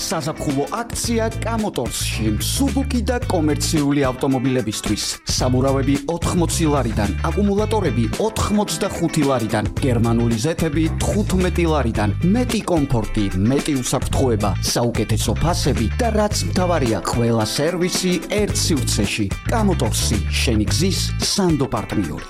საზაფხულო აქცია კამოტორსში Suzuki და კომერციული ავტომობილებისთვის. საბურავები 80 ლარიდან, აკუმულატორები 85 ლარიდან, გერმანული ზეთები 15 ლარიდან, მეტი კომფორტი, მეტი უსაფრთხოება, საუკეთესო ფასები და რაც მთავარია, ყველა სერვისი ერთ სივრცეში. კამოტორსი, შენი გზის სანდო პარტნიორი.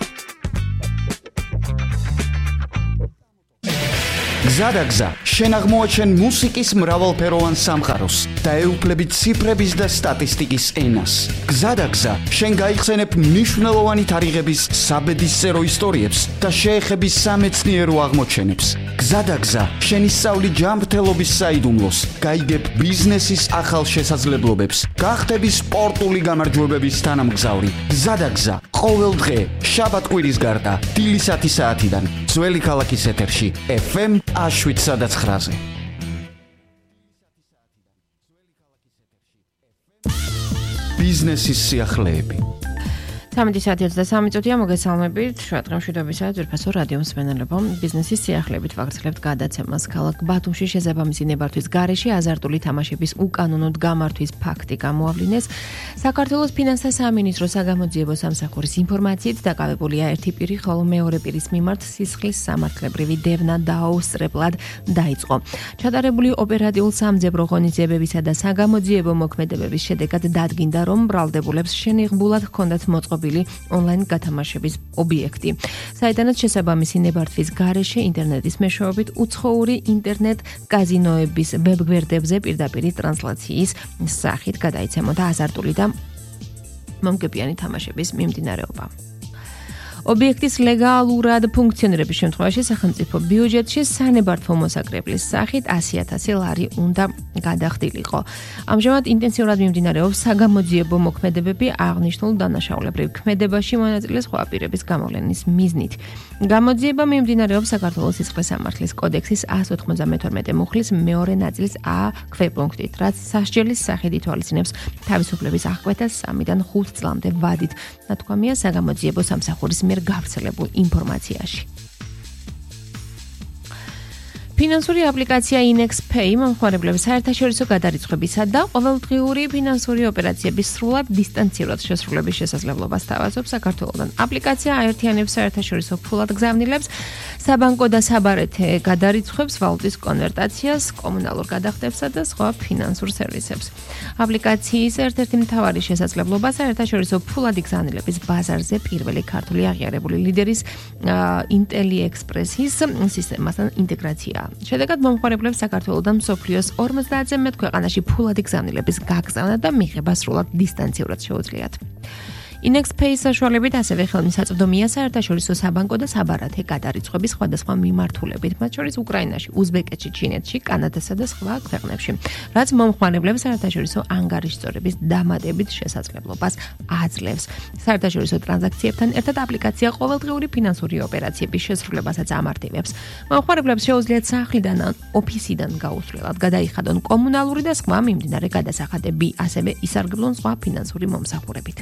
გზადაგზა, შენ აღმოაჩენ მუსიკის მრავალფეროვან სამყაროს და ეუფლები ციფრების და სტატისტიკის ენას. გზადაგზა, შენ გაიხსენებ მნიშვნელოვანი თარიღების საბედისწერო ისტორიებს და შეეხები სამეცნიერო აღმოჩენებს. გზადაგზა, შენ ისწავლი ჯანმრთელობის საიდუმლოს, გაიგებ ბიზნესის ახალ შესაძლებლობებს, გახდები სპორტული გამარჯვებების თანამგზავრი. გზადაგზა, ყოველ დღე, შაბათ-კვირის გარდა, დილის 10 საათიდან, ძველი ქალაქის ეთერში, FM 7-9-ზე. ბიზნესის სიახლეები. 13:23 მოგესალმებით. შუადღემშვიდობისა ძვირფასო რადიო მსმენელებო. ბიზნესის სიახლეებით ვაგრძელებთ გადაცემას. ქალაქ ბათუმში შესაბამისი ნებართვის გარეშე აზარტული თამაშების უკანონოდ გამართვის ფაქტი გამოავლინეს. საქართველოს ფინანსთა სამინისტროს საგამოძიებო სამსახურის ინფორმაციით დაკავებულია ერთი პირი, ხოლო მეორე პირის მიმართ სისხლის სამართლებრივი დევნა დაუსწრებლად დაიწყო. ჩატარებული ოპერატიულ სამძებრო ღონისძიებებისა და საგამოძიებო მოქმედებების შედეგად დადგინდა, რომ ბრალდებულებს შენიღბულად ჰქონდათ მოწყობილი ონლაინ გათამაშების ობიექტი. საიდანაც შესაბამისი ნებართვის გარეშე ინტერნეტის მეშვეობით უცხოური ინტერნეტ კაზინოების ვებგვერდებზე პირდაპირი ტრანსლაციის სახით გადაიცემოდა აზარტული და მომგებიანი თამაშების მიმდინარეობა. ობიექტის ლეგალურად ფუნქციონირების შემთხვევაში სახელმწიფო ბიუჯეტში სანებართვო მოსაკრებლის სახით 100,000 ლარი უნდა გადახდილიყო. ამჟამად ინტენსიურად მიმდინარეობს საგამოძიებო მოქმედებები აღნიშნულ დანაშაულებრივ ქმედებაში მონაწილე სხვა პირების გამოვლენის მიზნით. გამოძიება მიმდინარეობს საქართველოს სისხლის სამართლის კოდექსის 192 მუხლის მეორე ნაწილის A ქვეპუნქტით, რაც სასჯელის სახით ითვალისწინებს თავისუფლების აღკვეთას 3-დან 5 წლამდე ვადით. ნათქვამია საგამოძიებო სამსახურის გავრცელებულ ინფორმაციაში. ფინანსური აპლიკაცია InexPay მომხმარებლებს საერთაშორისო გადარიცხვებისა და ყოველდღიური ფინანსური ოპერაციების სრულად დისტანციურად შესრულების შესაძლებლობას თავაზობს საქართველოდან. აპლიკაცია აერთიანებს საერთაშორისო ფულად გზავნილებს, საბანკო და საბარეთე გადარიცხვებს, ვალუტის კონვერტაციას, კომუნალურ გადახდებსა და სხვა ფინანსურ სერვისებს. აპლიკაციის ერთ-ერთი მთავარი შესაძლებლობა საერთაშორისო ფულადი გზავნილების ბაზარზე პირველი ქართული აღიარებული ლიდერის IntelliExpress-ის სისტემასთან ინტეგრაცია. შედეგად მომხმარებლებს საქართველოდან მსოფლიოს 50-ზე მეტ ქვეყანაში ფულადი გზავნილების გაგზავნა და მიღება სრულად დისტანციურად შეუძლიათ. InexPay-ის საშუალებით ასევე ხელმისაწვდომია საერთაშორისო საბანკო და საბარათე გადარიცხვების სხვადასხვა მიმართულებით, მათ შორის უკრაინაში, უზბეკეთში, ჩინეთში, კანადასა და სხვა ქვეყნებში, რაც მომხმარებლებს საერთაშორისო ანგარიშწორების დამატებით შესაძლებლობას აძლევს. საერთაშორისო ტრანზაქციებთან ერთად აპლიკაცია ყოველდღიური ფინანსური ოპერაციების შესრულებასაც ამარტივებს. მომხმარებლებს შეუძლიათ სახლიდან ან ოფისიდან გაუსვლელად გადაიხადონ კომუნალური და სხვა მიმდინარე გადასახადები, ასევე ისარგებლონ სხვა ფინანსური მომსახურებით.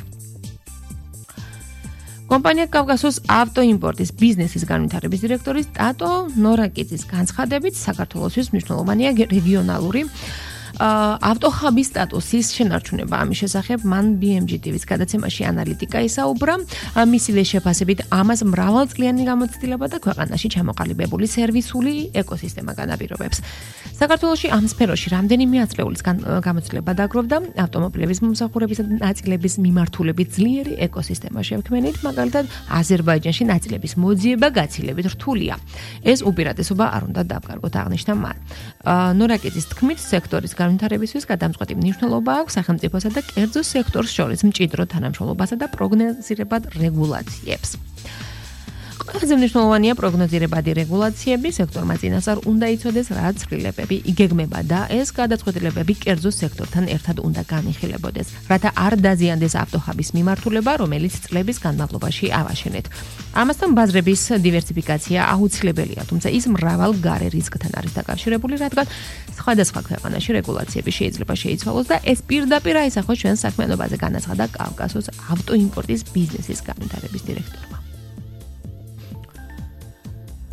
კომპანია კავკასოს ავტოიმპორტის ბიზნესის განვითარების დირექტორის ტატო ნორაკიძის განცხადებით, საქართველოსთვის მნიშვნელოვანია რეგიონალური ავტოჰაბის სტატუსის შენარჩუნება. ამის შესახებ მან BMG TV-ს გადაცემაში ანალიტიკა ისაუბრა. მისივე შეფასებით ამას მრავალწლიანი გამოცდილება და ქვეყანაში ჩამოყალიბებული სერვისული ეკოსისტემა განაპირობებს. საქართველოში ამ სფეროში რამდენიმე ათწლეულის გამოცდილება დაგროვდა ავტომობილების მომსახურებისა და ნაწილების მიმართულებით ძლიერი ეკოსისტემა შევქმნით, მაგალითად აზერბაიჯანში ნაწილების მოძიება გაცილებით რთულია. ეს უპირატესობა არ უნდა დავკარგოთ, აღნიშნა მან. ნორაკიძის თქმით, სექტორის განვითარებისთვის გადამწყვეტი მნიშვნელობა აქვს სახელმწიფოსა და კერძო სექტორს შორის მჭიდრო თანამშრომლობასა და პროგნოზირებად რეგულაციებს. ყველაზე მნიშვნელოვანია პროგნოზირებადი რეგულაციები, სექტორმა წინასწარ უნდა იცოდეს რა ცვლილებები იგეგმება და ეს გადაწყვეტილებები კერძო სექტორთან ერთად უნდა განიხილებოდეს, რათა არ დაზიანდეს ავტოჰაბის მიმართულება, რომელიც წლების განმავლობაში ავაშენეთ. ამასთან ბაზრების დივერსიფიკაცია აუცილებელია, თუმცა ის მრავალ გარე რისკთან არის დაკავშირებული, რადგან სხვადასხვა ქვეყანაში რეგულაციები შეიძლება შეიცვალოს და ეს პირდაპირ აისახოს ჩვენს საქმიანობაზე, განაცხადა კავკასოს ავტოიმპორტის ბიზნესის განვითარების დირექტორმა.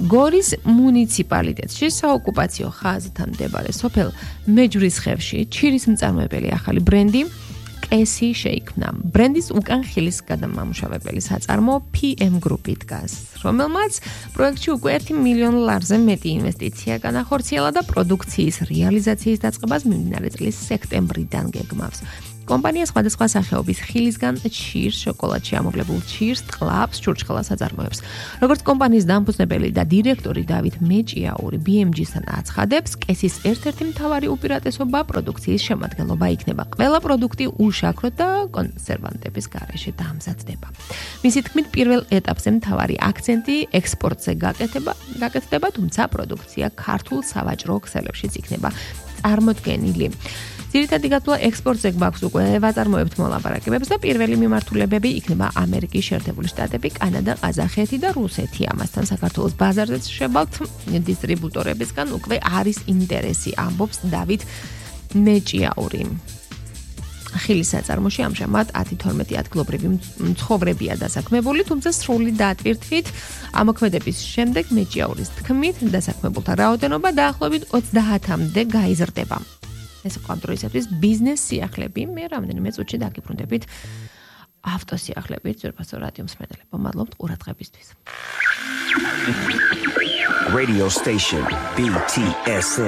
გორის მუნიციპალიტეტში საოკუპაციო ხაზთან მდებარე სოფელ მეჯვრისხევში ჩირის მწარმოებელი ახალი ბრენდი კესი შეიქმნა. ბრენდის უკან ხილის გადამამუშავებელი საწარმო PM Group-ი დგას, რომელმაც პროექტში უკვე $1 მილიონ მეტი ინვესტიცია განახორციელა და პროდუქციის რეალიზაციის დაწყებას მიმდინარე წლის სექტემბრიდან გეგმავს. კომპანია სხვადასხვა სახეობის ხილისგან ჩირს, შოკოლადში ამოვლებულ ჩირს, ტყლაპს, ჩურჩხელას აწარმოებს. როგორც კომპანიის დამფუძნებელი და დირექტორი დავით მეჭიაური BMG-სთან აცხადებს, კესის ერთ-ერთი მთავარი უპირატესობა პროდუქციის შემადგენლობა იქნება. ყველა პროდუქტი უშაქრო და კონსერვანტების გარეშე დამზადდება. მისი თქმით, პირველ ეტაპზე მთავარი აქცენტი ექსპორტზე გაკეთდება, თუმცა პროდუქცია ქართულ სავაჭრო ქსელებშიც იქნება წარმოდგენილი. ძირითადი გათვლა ექსპორტზე გვაქვს უკვე ვაწარმოებთ მოლაპარაკებებს და პირველი მიმართულებები იქნება ამერიკის შეერთებული შტატები, კანადა, ყაზახეთი და რუსეთი. ამასთან საქართველოს ბაზარზეც შევალთ დისტრიბუტორებისგან უკვე არის ინტერესი, ამბობს დავით მეჭიაური. ხილის საწარმოში ამჟამად 10-12 ადგილობრივი მცხოვრებია დასაქმებული, თუმცა სრული დატვირთვით ამოქმედების შემდეგ მეჭიაურის თქმით დასაქმებულთა რაოდენობა დაახლოებით 30-მდე გაიზრდება. ეს იყო ამ დროისათვის ბიზნეს სიახლეები. მე რამდენიმე წუთში დაგიბრუნდებით ავტოსიახლეებით. ძვირფასო რადიო მსმენელებო, მადლობთ ყურადღებისთვის. Radio station BTS